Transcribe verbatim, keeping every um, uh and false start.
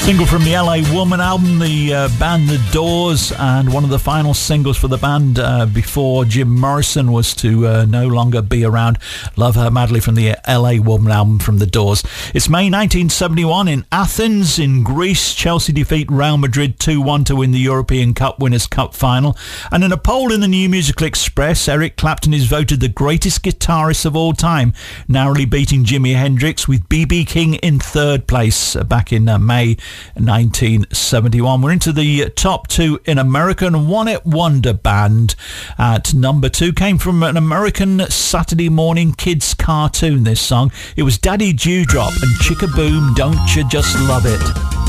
Single from the L A Woman album, the uh, band The Doors, and one of the final singles for the band uh, before Jim Morrison was to uh, no longer be around. Love Her Madly from the L A Woman album from The Doors. It's May nineteen seventy-one in Athens in Greece. Chelsea defeat Real Madrid two one to win the European Cup Winners' Cup final. And in a poll in the New Musical Express, Eric Clapton is voted the greatest guitarist of all time, narrowly beating Jimi Hendrix, with B B King in third place uh, back in uh, May nineteen seventy-one. We're into the top two in America, and One Hit Wonder Band at number two came from an American Saturday morning kids cartoon. This song, it was Daddy Dewdrop and Chickaboom, Don't You Just Love It?